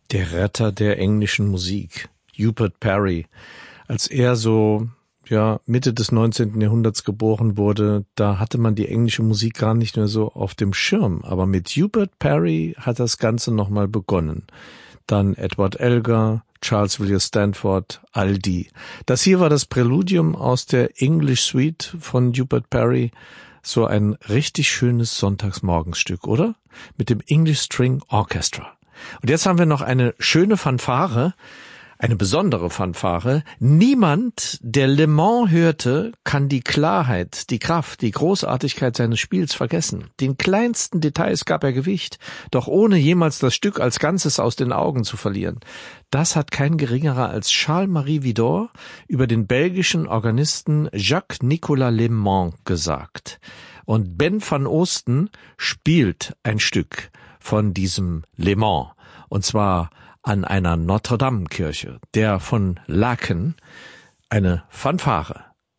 Der Retter der englischen Musik, Hubert Parry. Als er so Mitte des 19. Jahrhunderts geboren wurde, da hatte man die englische Musik gar nicht mehr so auf dem Schirm. Aber mit Hubert Parry hat das Ganze nochmal begonnen. Dann Edward Elgar, Charles Villiers Stanford, all die. Das hier war das Präludium aus der English Suite von Hubert Parry. So ein richtig schönes Sonntagsmorgensstück, oder? Mit dem English String Orchestra. Und jetzt haben wir noch eine schöne Fanfare, eine besondere Fanfare. Niemand, der Le Mans hörte, kann die Klarheit, die Kraft, die Großartigkeit seines Spiels vergessen. Den kleinsten Details gab er Gewicht, doch ohne jemals das Stück als Ganzes aus den Augen zu verlieren. Das hat kein geringerer als Charles-Marie Widor über den belgischen Organisten Jacques-Nicolas Le Mans gesagt. Und Ben van Oosten spielt ein Stück von diesem Le Mans, und zwar an einer Notre-Dame-Kirche, der von Laeken, eine Fanfare.